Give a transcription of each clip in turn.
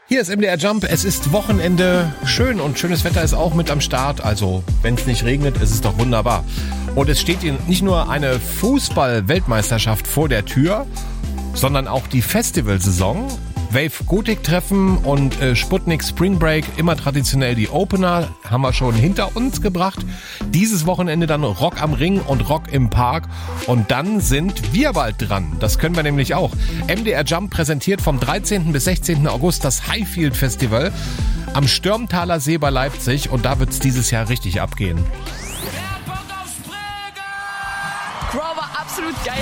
Hier ist MDR Jump, es ist Wochenende, schön und schönes Wetter ist auch mit am Start, also wenn es nicht regnet, ist es doch wunderbar. Und es steht nicht nur eine Fußball-Weltmeisterschaft vor der Tür, sondern auch die Festivalsaison. Wave Gothic Treffen und Sputnik Spring Break, immer traditionell die Opener, haben wir schon hinter uns gebracht. Dieses Wochenende dann Rock am Ring und Rock im Park. Und dann sind wir bald dran. Das können wir nämlich auch. MDR Jump präsentiert vom 13. bis 16. August das Highfield Festival am Stürmtaler See bei Leipzig. Und da wird es dieses Jahr richtig abgehen. Crow war absolut geil.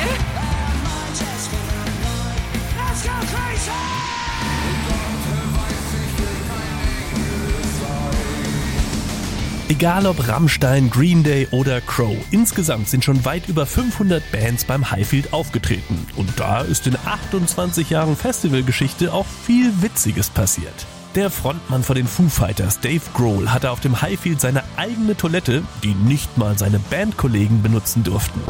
Egal ob Rammstein, Green Day oder Crow, insgesamt sind schon weit über 500 Bands beim Highfield aufgetreten. Und da ist in 28 Jahren Festivalgeschichte auch viel Witziges passiert. Der Frontmann von den Foo Fighters, Dave Grohl, hatte auf dem Highfield seine eigene Toilette, die nicht mal seine Bandkollegen benutzen durften.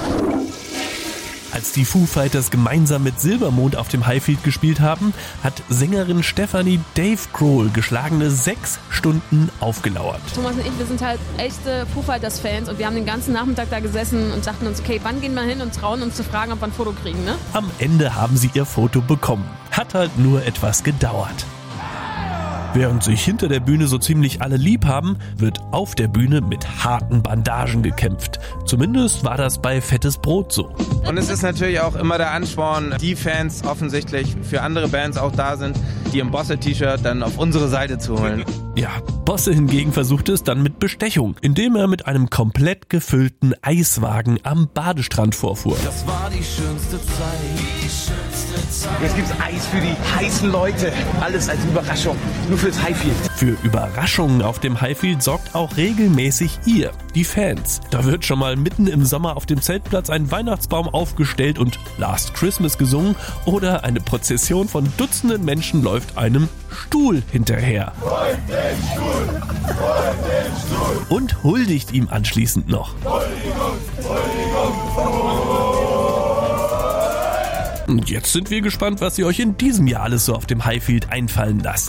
Als die Foo Fighters gemeinsam mit Silbermond auf dem Highfield gespielt haben, hat Sängerin Stefanie Dave Grohl geschlagene 6 Stunden aufgelauert. Thomas und ich, wir sind halt echte Foo Fighters Fans und wir haben den ganzen Nachmittag da gesessen und dachten uns, okay, wann gehen wir hin und trauen uns zu fragen, ob wir ein Foto kriegen, ne? Am Ende haben sie ihr Foto bekommen. Hat halt nur etwas gedauert. Während sich hinter der Bühne so ziemlich alle lieb haben, wird auf der Bühne mit harten Bandagen gekämpft. Zumindest war das bei Fettes Brot so. Und es ist natürlich auch immer der Ansporn, die Fans offensichtlich für andere Bands auch da sind, die im Bosse-T-Shirt dann auf unsere Seite zu holen. Ja, Bosse hingegen versucht es dann mit Bestechung, indem er mit einem komplett gefüllten Eiswagen am Badestrand vorfuhr. Das war die schönste Zeit. Jetzt gibt's Eis für die heißen Leute. Alles als Überraschung. Nur fürs Highfield. Für Überraschungen auf dem Highfield sorgt auch regelmäßig ihr, die Fans. Da wird schon mal mitten im Sommer auf dem Zeltplatz ein Weihnachtsbaum aufgestellt und Last Christmas gesungen oder eine Prozession von Dutzenden Menschen läuft einem Stuhl hinterher. Und huldigt ihm anschließend noch. Und jetzt sind wir gespannt, was ihr euch in diesem Jahr alles so auf dem Highfield einfallen lasst.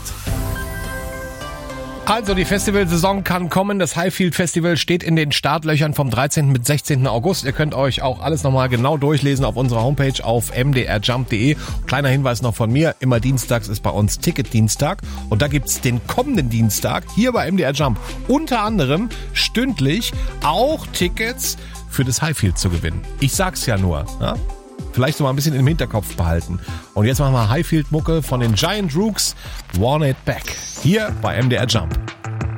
Also die Festivalsaison kann kommen. Das Highfield Festival steht in den Startlöchern vom 13. bis 16. August. Ihr könnt euch auch alles nochmal genau durchlesen auf unserer Homepage auf mdrjump.de. Kleiner Hinweis noch von mir, immer dienstags ist bei uns Ticket-Dienstag. Und da gibt's den kommenden Dienstag hier bei MDR Jump unter anderem stündlich auch Tickets für das Highfield zu gewinnen. Ich sag's ja nur, ja? Vielleicht so mal ein bisschen im Hinterkopf behalten. Und jetzt machen wir Highfield-Mucke von den Giant Rooks, Want It Back. Hier bei MDR Jump.